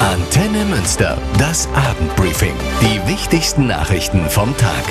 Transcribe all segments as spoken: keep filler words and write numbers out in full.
Antenne Münster, das Abendbriefing. Die wichtigsten Nachrichten vom Tag.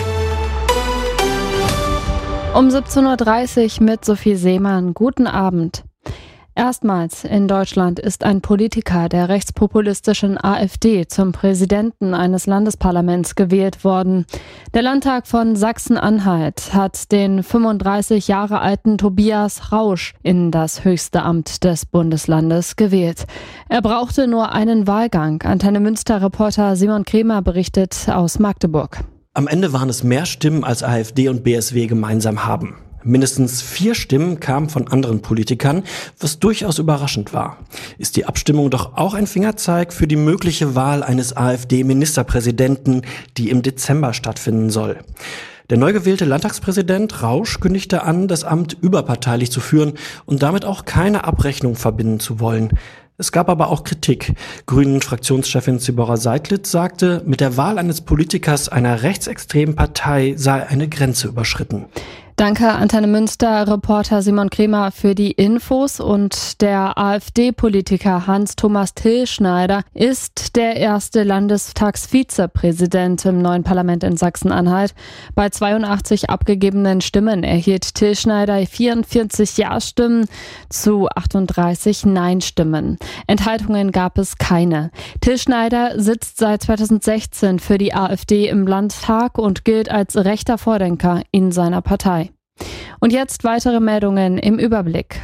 Um siebzehn Uhr dreißig mit Sophie Seemann. Guten Abend. Erstmals in Deutschland ist ein Politiker der rechtspopulistischen AfD zum Präsidenten eines Landesparlaments gewählt worden. Der Landtag von Sachsen-Anhalt hat den fünfunddreißig Jahre alten Tobias Rausch in das höchste Amt des Bundeslandes gewählt. Er brauchte nur einen Wahlgang. Antenne Münster-Reporter Simon Kremer berichtet aus Magdeburg. Am Ende waren es mehr Stimmen, als AfD und B S W gemeinsam haben. Mindestens vier Stimmen kamen von anderen Politikern, was durchaus überraschend war. Ist die Abstimmung doch auch ein Fingerzeig für die mögliche Wahl eines AfD-Ministerpräsidenten, die im Dezember stattfinden soll. Der neu gewählte Landtagspräsident Rausch kündigte an, das Amt überparteilich zu führen und damit auch keine Abrechnung verbinden zu wollen. Es gab aber auch Kritik. Grünen-Fraktionschefin Zibora Seidlitz sagte, mit der Wahl eines Politikers einer rechtsextremen Partei sei eine Grenze überschritten. Danke, Antenne Münster-Reporter Simon Kremer für die Infos. Und der AfD-Politiker Hans-Thomas Tilschneider ist der erste Landestagsvizepräsident im neuen Parlament in Sachsen-Anhalt. Bei zweiundachtzig abgegebenen Stimmen erhielt Tilschneider vierundvierzig Ja-Stimmen zu achtunddreißig Nein-Stimmen. Enthaltungen gab es keine. Tilschneider sitzt seit zweitausendsechzehn für die AfD im Landtag und gilt als rechter Vordenker in seiner Partei. Und jetzt weitere Meldungen im Überblick.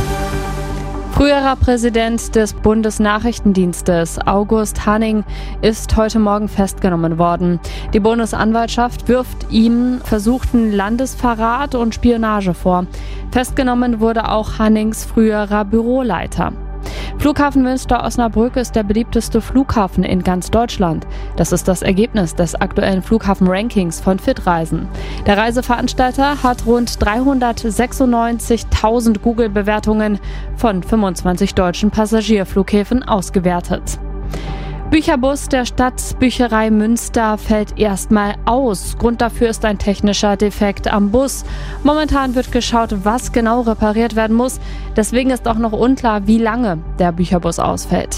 Früherer Präsident des Bundesnachrichtendienstes, August Hanning, ist heute Morgen festgenommen worden. Die Bundesanwaltschaft wirft ihm versuchten Landesverrat und Spionage vor. Festgenommen wurde auch Hannings früherer Büroleiter. Flughafen Münster-Osnabrück ist der beliebteste Flughafen in ganz Deutschland. Das ist das Ergebnis des aktuellen Flughafen-Rankings von Fitreisen. Der Reiseveranstalter hat rund dreihundertsechsundneunzigtausend Google-Bewertungen von fünfundzwanzig deutschen Passagierflughäfen ausgewertet. Bücherbus der Stadtbücherei Münster fällt erstmal aus. Grund dafür ist ein technischer Defekt am Bus. Momentan wird geschaut, was genau repariert werden muss. Deswegen ist auch noch unklar, wie lange der Bücherbus ausfällt.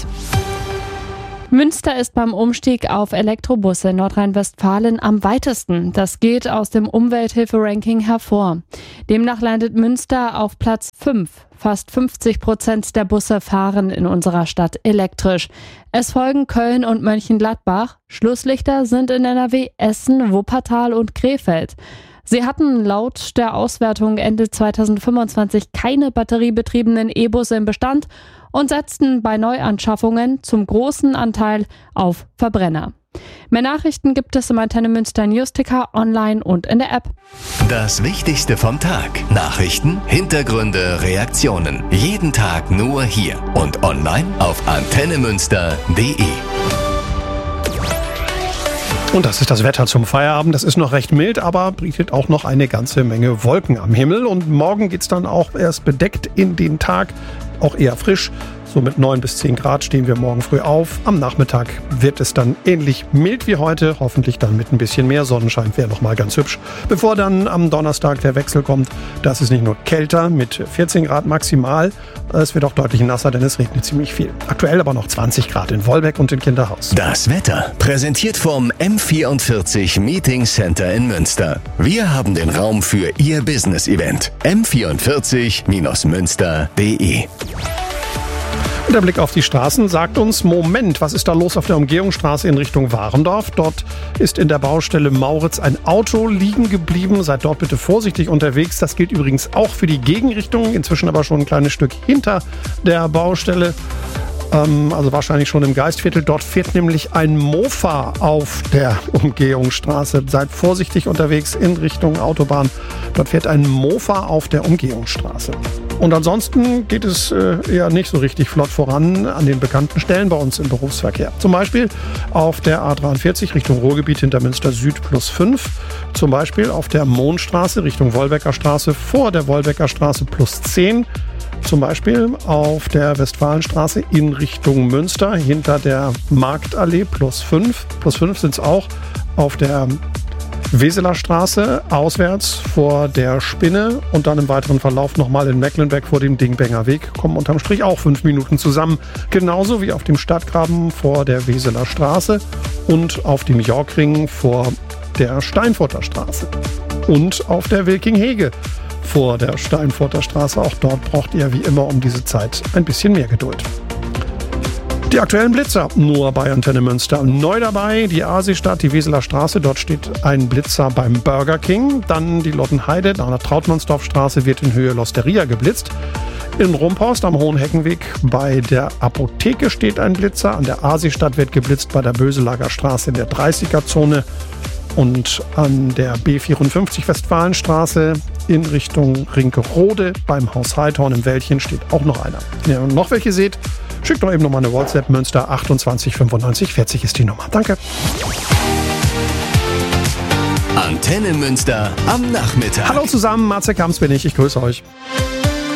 Münster ist beim Umstieg auf Elektrobusse in Nordrhein-Westfalen am weitesten. Das geht aus dem Umwelthilfe-Ranking hervor. Demnach landet Münster auf Platz fünf. Fast fünfzig Prozent der Busse fahren in unserer Stadt elektrisch. Es folgen Köln und Mönchengladbach. Schlusslichter sind in N R W Essen, Wuppertal und Krefeld. Sie hatten laut der Auswertung Ende zweitausendfünfundzwanzig keine batteriebetriebenen E-Busse im Bestand und setzten bei Neuanschaffungen zum großen Anteil auf Verbrenner. Mehr Nachrichten gibt es im Antenne Münster Newsticker, online und in der App. Das Wichtigste vom Tag. Nachrichten, Hintergründe, Reaktionen. Jeden Tag nur hier und online auf antenne münster punkt de. Und das ist das Wetter zum Feierabend. Das ist noch recht mild, aber bietet auch noch eine ganze Menge Wolken am Himmel. Und morgen geht's dann auch erst bedeckt in den Tag, auch eher frisch. So mit neun bis zehn Grad stehen wir morgen früh auf. Am Nachmittag wird es dann ähnlich mild wie heute, hoffentlich dann mit ein bisschen mehr Sonnenschein, wäre noch mal ganz hübsch. Bevor dann am Donnerstag der Wechsel kommt, das ist nicht nur kälter mit vierzehn Grad maximal, es wird auch deutlich nasser, denn es regnet ziemlich viel. Aktuell aber noch zwanzig Grad in Wolbeck und in Kinderhaus. Das Wetter präsentiert vom M vierundvierzig Meeting Center in Münster. Wir haben den Raum für Ihr Business-Event. m vierundvierzig Münster punkt de. Und der Blick auf die Straßen sagt uns, Moment, was ist da los auf der Umgehungsstraße in Richtung Warendorf? Dort ist in der Baustelle Mauritz ein Auto liegen geblieben. Seid dort bitte vorsichtig unterwegs. Das gilt übrigens auch für die Gegenrichtung, inzwischen aber schon ein kleines Stück hinter der Baustelle. Ähm, also wahrscheinlich schon im Geistviertel. Dort fährt nämlich ein Mofa auf der Umgehungsstraße. Seid vorsichtig unterwegs in Richtung Autobahn. Dort fährt ein Mofa auf der Umgehungsstraße. Und ansonsten geht es äh, eher nicht so richtig flott voran an den bekannten Stellen bei uns im Berufsverkehr. Zum Beispiel auf der A dreiundvierzig Richtung Ruhrgebiet hinter Münster Süd plus fünf. Zum Beispiel auf der Mohnstraße Richtung Wolbecker Straße vor der Wolbecker Straße plus zehn. Zum Beispiel auf der Westfalenstraße in Richtung Münster hinter der Marktallee plus fünf. Plus fünf sind es auch auf der Weseler Straße auswärts vor der Spinne und dann im weiteren Verlauf nochmal in Mecklenbeck vor dem Dingbenger Weg kommen unterm Strich auch fünf Minuten zusammen. Genauso wie auf dem Stadtgraben vor der Weseler Straße und auf dem Yorkring vor der Steinfurter Straße. Und auf der Wilking-Hege vor der Steinfurter Straße. Auch dort braucht ihr wie immer um diese Zeit ein bisschen mehr Geduld. Die aktuellen Blitzer nur bei Antenne Münster. Neu dabei die Asistadt, die Weseler Straße. Dort steht ein Blitzer beim Burger King. Dann die Lottenheide an der Trautmannsdorfstraße wird in Höhe L'Osteria geblitzt. In Rumphorst am Hohenheckenweg bei der Apotheke steht ein Blitzer. An der Asistadt wird geblitzt bei der Böselager Straße in der dreißiger-Zone. Und an der B vierundfünfzig Westfalenstraße in Richtung Rinkerode beim Haus Heidhorn im Wäldchen steht auch noch einer. Wenn ihr noch welche seht, schickt doch eben nochmal eine WhatsApp. Münster achtundzwanzig fünfundneunzig vierzig ist die Nummer. Danke. Antenne Münster am Nachmittag. Hallo zusammen, Marcel Kamps bin ich. Ich grüße euch.